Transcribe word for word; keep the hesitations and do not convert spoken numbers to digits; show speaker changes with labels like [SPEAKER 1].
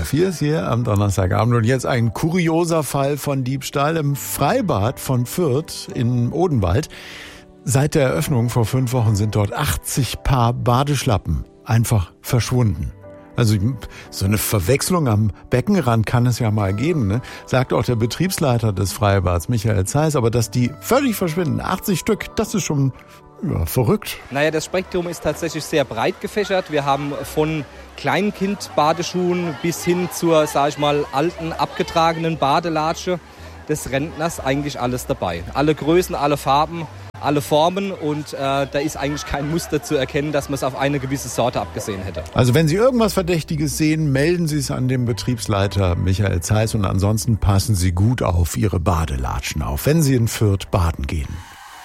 [SPEAKER 1] vier ist hier am Donnerstagabend. Und jetzt ein kurioser Fall von Diebstahl im Freibad von Fürth in Odenwald. Seit der Eröffnung vor fünf Wochen sind dort achtzig Paar Badeschlappen einfach verschwunden. Also so eine Verwechslung am Beckenrand kann es ja mal geben, ne? Sagt auch der Betriebsleiter des Freibads, Michael Zeiss. Aber dass die völlig verschwinden, achtzig Stück, das ist schon ja, verrückt.
[SPEAKER 2] Naja, das Spektrum ist tatsächlich sehr breit gefächert. Wir haben von Kleinkind-Badeschuhen bis hin zur, sag ich mal, alten, abgetragenen Badelatsche des Rentners eigentlich alles dabei. Alle Größen, alle Farben, alle Formen und äh, da ist eigentlich kein Muster zu erkennen, dass man es auf eine gewisse Sorte abgesehen hätte.
[SPEAKER 1] Also wenn Sie irgendwas Verdächtiges sehen, melden Sie es an den Betriebsleiter Michael Zeiss und ansonsten passen Sie gut auf Ihre Badelatschen auf, wenn Sie in Fürth baden gehen.